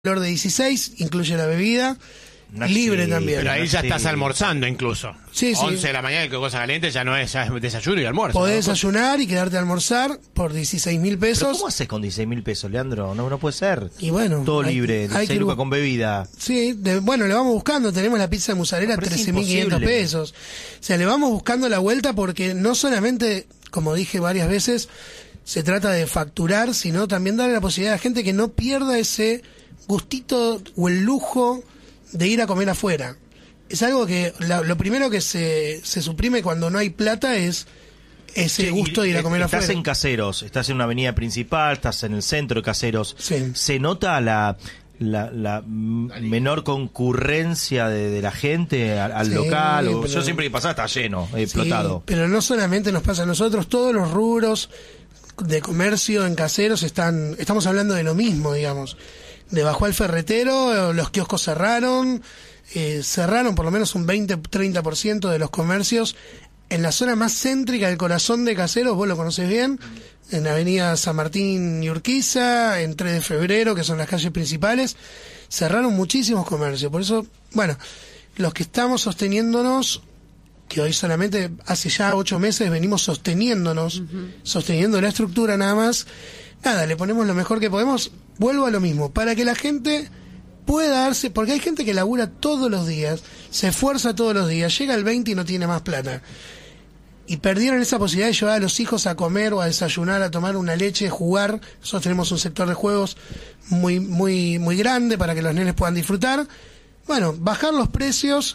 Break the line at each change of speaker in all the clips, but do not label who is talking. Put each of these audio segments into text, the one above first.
valor de 16, incluye la bebida, libre también.
Pero ahí ya estás almorzando incluso.
Sí,
11 de la mañana, que cosa caliente, ya no es, ya es desayuno y almuerzo.
Podés desayunar y quedarte a almorzar por 16.000 pesos.
¿Pero cómo haces con 16.000 pesos, Leandro? No puede ser.
Y bueno,
todo libre, 16 lucas con bebida.
Sí, bueno, le vamos buscando. Tenemos la pizza de mozzarella, 13.500 pesos. O sea, le vamos buscando la vuelta porque no solamente, como dije varias veces, se trata de facturar, sino también darle la posibilidad a la gente que no pierda ese gustito o el lujo de ir a comer afuera. Es algo que lo primero que se suprime cuando no hay plata es ese gusto de ir a comer afuera.
Estás en Caseros, estás en una avenida principal, estás en el centro de Caseros.
Sí.
¿Se nota la menor concurrencia de la gente al local?
Pero,
yo siempre que pasaba está lleno, explotado.
Sí, pero no solamente nos pasa a nosotros, todos los rubros de comercio en Caseros estamos hablando de lo mismo, digamos. De bajó al ferretero, los kioscos cerraron por lo menos un 20-30% de los comercios en la zona más céntrica del corazón de Caseros. Vos lo conocés bien, en la avenida San Martín y Urquiza, en 3 de febrero, que son las calles principales, cerraron muchísimos comercios. Por eso, bueno, los que estamos sosteniéndonos, que hoy solamente hace ya 8 meses venimos sosteniéndonos, sosteniendo la estructura nada más, nada, le ponemos lo mejor que podemos. Vuelvo a lo mismo, para que la gente pueda darse, porque hay gente que labura todos los días, se esfuerza todos los días, llega el 20 y no tiene más plata. Y perdieron esa posibilidad de llevar a los hijos a comer o a desayunar, a tomar una leche, jugar. Nosotros tenemos un sector de juegos muy, muy, muy grande para que los nenes puedan disfrutar. Bueno, bajar los precios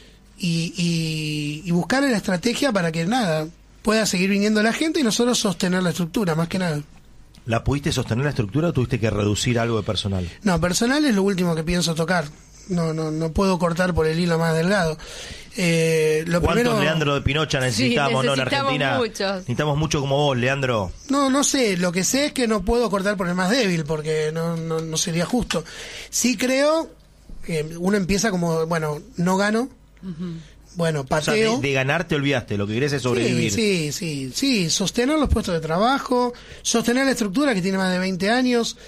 y buscar la estrategia para que nada, pueda seguir viniendo la gente y nosotros sostener la estructura, más que nada.
¿La pudiste sostener la estructura o tuviste que reducir algo de personal?
No, personal es lo último que pienso tocar. No puedo cortar por el hilo más delgado.
¿Cuántos
primero,
Leandro de Pinocha necesitamos,
sí,
en Argentina?
Muchos.
Necesitamos mucho como vos, Leandro.
No sé. Lo que sé es que no puedo cortar por el más débil, porque no sería justo. Sí creo que uno empieza como, bueno, no gano. Bueno, pateo.
O sea, de ganar te olvidaste, lo que querés es sobrevivir.
Sí, sostener los puestos de trabajo, sostener la estructura que tiene más de 20 años.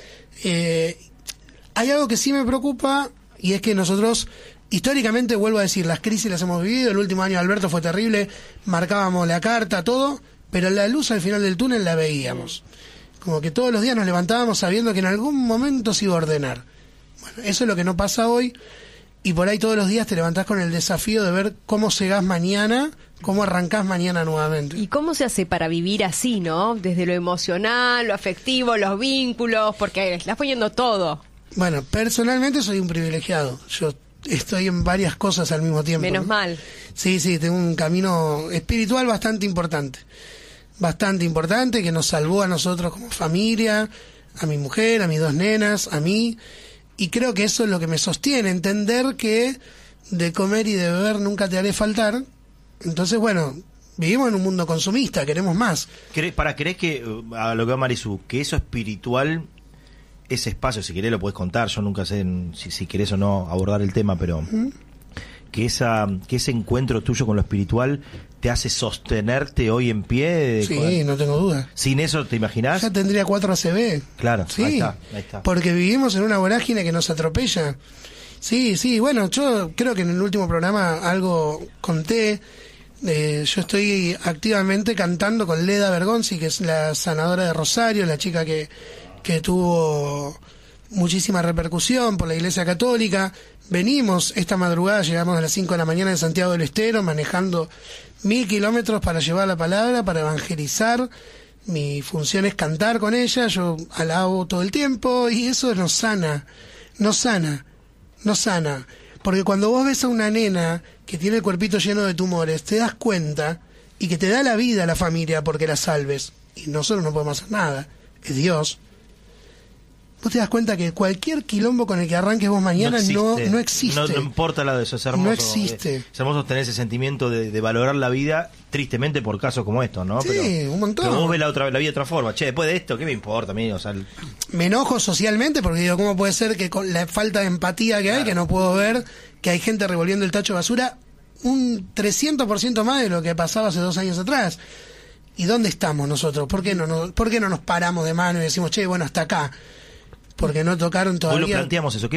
Hay algo que sí me preocupa, y es que nosotros, históricamente, vuelvo a decir, las crisis las hemos vivido. El último año de Alberto fue terrible, marcábamos la carta, todo, pero la luz al final del túnel la veíamos. Como que todos los días nos levantábamos sabiendo que en algún momento se iba a ordenar. Bueno, eso es lo que no pasa hoy. Y por ahí todos los días te levantás con el desafío de ver cómo llegás mañana, cómo arrancás mañana nuevamente.
¿Y cómo se hace para vivir así, no? Desde lo emocional, lo afectivo, los vínculos, porque estás poniendo todo.
Bueno, personalmente soy un privilegiado. Yo estoy en varias cosas al mismo tiempo.
Menos mal.
Sí, tengo un camino espiritual bastante importante. Bastante importante, que nos salvó a nosotros como familia, a mi mujer, a mis 2 nenas, a mí. Y creo que eso es lo que me sostiene, entender que de comer y de beber nunca te haré faltar. Entonces, bueno, vivimos en un mundo consumista, queremos más.
¿Crees que, a lo que va Marisú, que eso espiritual, ese espacio, si querés lo podés contar, yo nunca sé si querés o no abordar el tema, pero que ese encuentro tuyo con lo espiritual te hace sostenerte hoy en pie?
Sí, no tengo duda.
¿Sin eso te imaginás?
Ya tendría 4 ACV.
Claro,
sí,
ahí está.
Porque vivimos en una vorágine que nos atropella. Sí, bueno, yo creo que en el último programa algo conté. Yo estoy activamente cantando con Leda Bergonzi, que es la sanadora de Rosario, la chica que tuvo muchísima repercusión por la Iglesia Católica. Venimos esta madrugada, llegamos a las 5 de la mañana en Santiago del Estero, manejando 1000 kilómetros para llevar la palabra, para evangelizar. Mi función es cantar con ella, yo alabo todo el tiempo, y eso nos sana. Porque cuando vos ves a una nena que tiene el cuerpito lleno de tumores, te das cuenta, y que te da la vida a la familia porque la salves, y nosotros no podemos hacer nada, es Dios. Vos te das cuenta que cualquier quilombo con el que arranques vos mañana no existe.
No importa la de eso, es hermoso. No
existe.
Es hermoso tener ese sentimiento de valorar la vida, tristemente por casos como estos, ¿no?
Sí, un montón.
Pero vos ves la vida de otra forma. Che, después de esto, ¿qué me importa a mí? O sea,
me enojo socialmente porque digo, ¿cómo puede ser que con la falta de empatía que hay, que no puedo ver que hay gente revolviendo el tacho de basura un 300% más de lo que pasaba hace 2 años atrás? ¿Y dónde estamos nosotros? ¿Por qué no nos paramos de mano y decimos, che, bueno, hasta acá? porque no tocaron
Hoy lo
todavía.
planteamos eso.